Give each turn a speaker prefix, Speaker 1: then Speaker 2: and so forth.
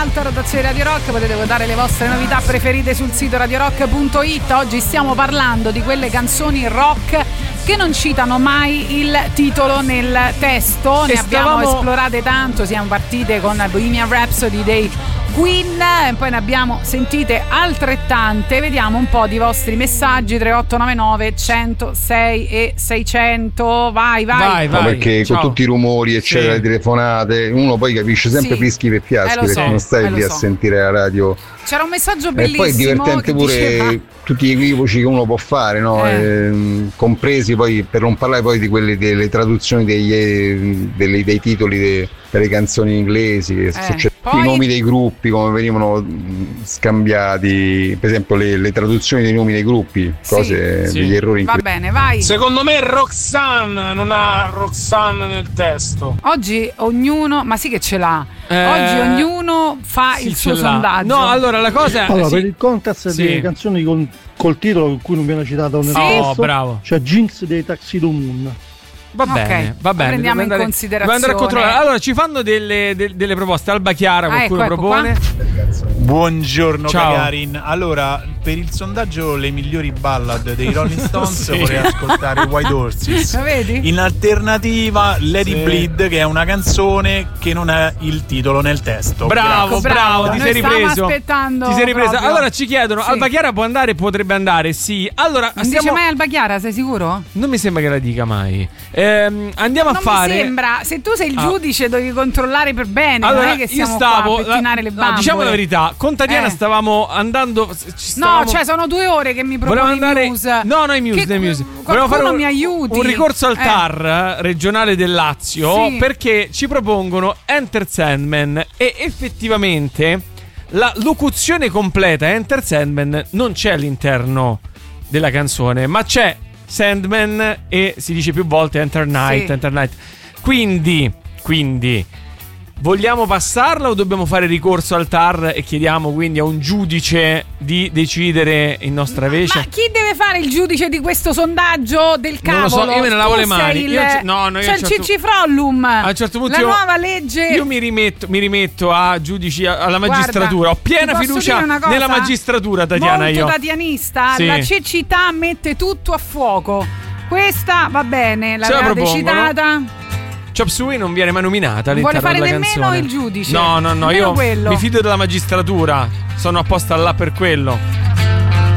Speaker 1: alta rotazione Radio Rock, potete votare le vostre novità preferite sul sito radiorock.it. Oggi stiamo parlando di quelle canzoni rock che non citano mai il titolo nel testo. Ne abbiamo esplorate tanto, siamo partite con Bohemian Rhapsody dei Queen e poi ne abbiamo sentite altrettante. Vediamo un po' di vostri messaggi. 3899 106 e 600. Vai.
Speaker 2: No, perché con tutti i rumori eccetera, le telefonate, uno poi capisce sempre fischi per fiaschi, perché non stai lì a sentire la radio.
Speaker 1: C'era un messaggio bellissimo.
Speaker 2: E poi è divertente pure diceva... tutti gli equivoci che uno può fare, no? Compresi poi, per non parlare poi di quelle delle traduzioni dei titoli delle canzoni inglesi, che succede, poi... i nomi dei gruppi come venivano scambiati, per esempio le traduzioni dei nomi dei gruppi, cose, degli errori.
Speaker 1: Va bene, vai.
Speaker 3: Secondo me Roxanne non ha Roxanne nel testo.
Speaker 1: Oggi ognuno, ma sì che ce l'ha. Oggi ognuno fa il suo sondaggio.
Speaker 4: No, allora la cosa
Speaker 5: per il contest delle canzoni col titolo con cui non viene citato nel testo,
Speaker 4: bravo.
Speaker 5: C'è Jinx dei Tuxedo Moon.
Speaker 4: Va bene.
Speaker 1: Prendiamo in considerazione.
Speaker 4: Andare a controllare. Allora ci fanno delle proposte. Alba Chiara, qualcuno propone.
Speaker 6: Buongiorno Gagarin. Allora, per il sondaggio le migliori ballad dei Rolling Stones vorrei ascoltare White Horses.
Speaker 1: Vedi?
Speaker 6: In alternativa Lady Bleed, che è una canzone che non ha il titolo nel testo.
Speaker 4: Bravo, ti sei ripreso.
Speaker 1: Aspettando.
Speaker 4: Ti sei ripresa. Allora ci chiedono, Alba Chiara può andare? Potrebbe andare, sì. Allora,
Speaker 1: non dice mai Alba Chiara, sei sicuro?
Speaker 4: Non mi sembra che la dica mai. Andiamo a fare.
Speaker 1: Non mi sembra. Se tu sei il giudice devi controllare per bene.
Speaker 4: Allora,
Speaker 1: non è che siamo qua a pettinare le bambole.
Speaker 4: Diciamo la verità, con Tatiana stavamo andando.
Speaker 1: No, cioè sono 2 ore che mi proponi Muse.
Speaker 4: No, i Muse.
Speaker 1: Volevo fare mi aiuti.
Speaker 4: Un ricorso al TAR regionale del Lazio, perché ci propongono Enter Sandman e effettivamente la locuzione completa Enter Sandman non c'è all'interno della canzone, ma c'è Sandman e si dice più volte Enter Night. Quindi vogliamo passarla o dobbiamo fare ricorso al TAR e chiediamo quindi a un giudice di decidere in nostra vece?
Speaker 1: Ma chi deve fare il giudice di questo sondaggio del cavolo?
Speaker 4: Non lo so, io me ne lavo le mani.
Speaker 1: C'è il Cicifrollum.
Speaker 4: A un certo punto
Speaker 1: la nuova legge.
Speaker 4: Io mi rimetto a giudici, alla magistratura. Ho piena fiducia nella magistratura, Tatiana.
Speaker 1: Molto tatianista. La cecità mette tutto a fuoco. Questa va bene, l'avevate citata.
Speaker 4: Chop Suey non viene mai nominata all'interno della canzone.
Speaker 1: Non vuole fare nemmeno il giudice.
Speaker 4: No, io
Speaker 1: quello.
Speaker 4: mi fido della magistratura. Sono apposta là per quello.